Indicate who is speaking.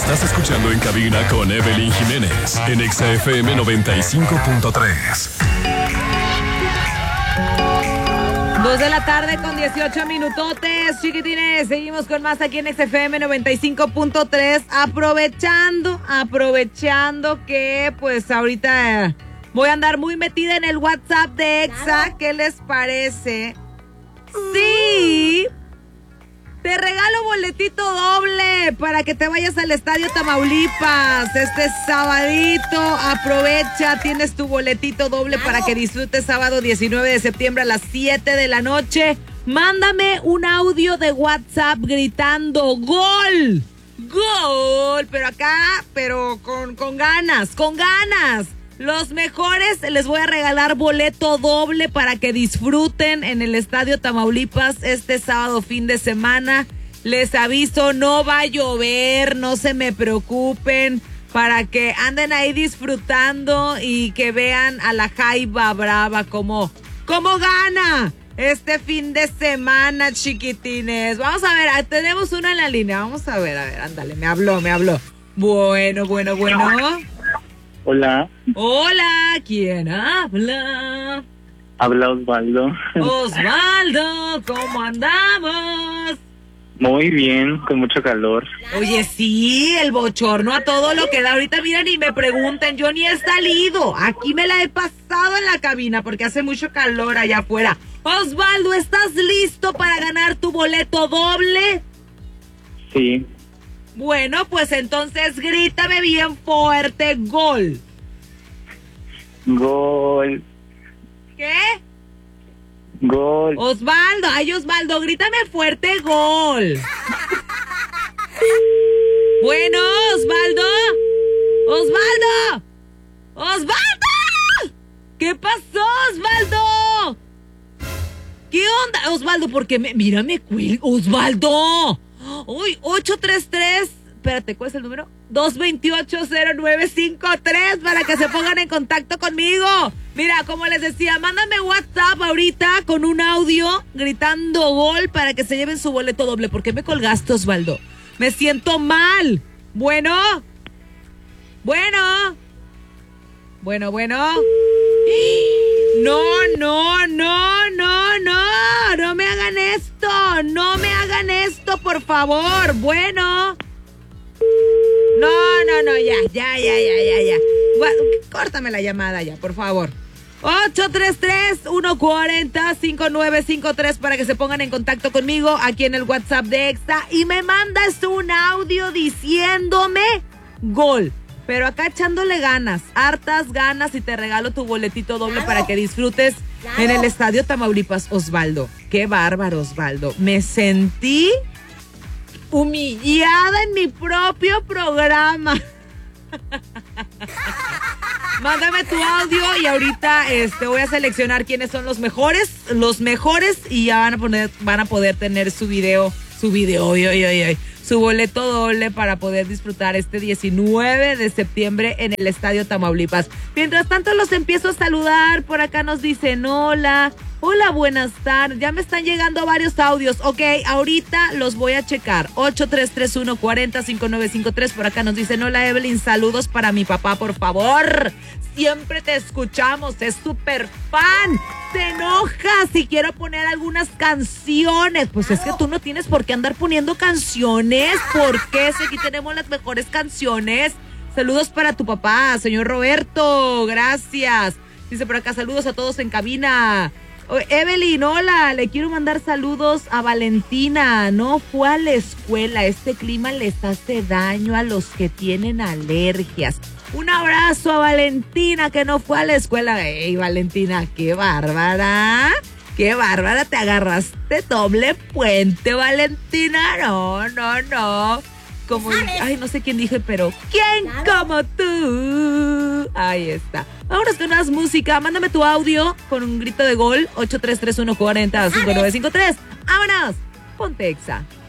Speaker 1: Estás escuchando En Cabina con Evelyn Jiménez en Exa FM 95.3.
Speaker 2: 2 de la tarde con 18 minutotes, chiquitines. Seguimos con más aquí en XFM 95.3. Aprovechando que pues ahorita voy a andar muy metida en el WhatsApp de Exa. ¿Qué les parece? Sí, te regalo boletito doble para que te vayas al Estadio Tamaulipas este sabadito. Aprovecha, tienes tu boletito doble para que disfrutes sábado 19 de septiembre a las 7 de la noche. Mándame un audio de WhatsApp gritando ¡Gol! ¡Gol! Pero con ganas. Los mejores les voy a regalar boleto doble para que disfruten en el Estadio Tamaulipas este sábado fin de semana. Les aviso, no va a llover, no se me preocupen, para que anden ahí disfrutando y que vean a la Jaiba Brava cómo gana este fin de semana, chiquitines. Vamos a ver, tenemos uno en la línea, vamos a ver, ándale, me habló. Bueno.
Speaker 3: Hola.
Speaker 2: Hola, ¿quién habla?
Speaker 3: Habla Osvaldo.
Speaker 2: Osvaldo, ¿cómo andamos?
Speaker 3: Muy bien, con mucho calor.
Speaker 2: Oye, sí, el bochorno a todo lo que da. Ahorita miren y me pregunten, yo ni he salido. Aquí me la he pasado en la cabina porque hace mucho calor allá afuera. Osvaldo, ¿estás listo para ganar tu boleto doble?
Speaker 3: Sí.
Speaker 2: Bueno, pues entonces grítame bien fuerte, gol.
Speaker 3: Gol.
Speaker 2: ¿Qué?
Speaker 3: Gol.
Speaker 2: Osvaldo, grítame fuerte, gol. Bueno, Osvaldo. ¿Qué pasó, Osvaldo? ¿Qué onda, Osvaldo? Porque mírame, Osvaldo. Uy, 833, espérate, ¿cuál es el número? 228-0953 para que se pongan en contacto conmigo. Mira, como les decía, mándame WhatsApp ahorita con un audio gritando gol para que se lleven su boleto doble. ¿Por qué me colgaste, Osvaldo? Me siento mal. Bueno. No me hagan esto, por favor. Bueno. No, ya. Bueno, córtame la llamada ya, por favor. 833-140-5953 para que se pongan en contacto conmigo aquí en el WhatsApp de Exa y me mandas un audio diciéndome gol. Pero acá echándole ganas, hartas ganas, y te regalo tu boletito doble para que disfrutes en el Estadio Tamaulipas. Osvaldo, qué bárbaro, Osvaldo. Me sentí humillada en mi propio programa. Mándame tu audio y ahorita voy a seleccionar quiénes son los mejores y ya van a poder tener su video, su boleto doble para poder disfrutar este 19 de septiembre en el Estadio Tamaulipas. Mientras tanto los empiezo a saludar, por acá nos dicen hola, buenas tardes, ya me están llegando varios audios, ok, ahorita los voy a checar. 833-140-5953, por acá nos dicen hola Evelyn, saludos para mi papá, por favor, siempre te escuchamos, es súper fan, se enoja si quiero poner algunas canciones. Pues es que tú no tienes por qué andar poniendo canciones, porque si aquí tenemos las mejores canciones. Saludos para tu papá, señor Roberto, gracias. Dice por acá, saludos a todos en cabina. Evelyn, hola, le quiero mandar saludos a Valentina, no fue a la escuela, este clima les hace daño a los que tienen alergias. Un abrazo a Valentina que no fue a la escuela. Ey, Valentina, qué bárbara, te agarraste doble puente, Valentina, no. Como, ay, no sé quién dije, pero ¿quién como tú? Ahí está. Vámonos con más música. Mándame tu audio con un grito de gol. 833-140-5953. Vámonos. Ponte Exa.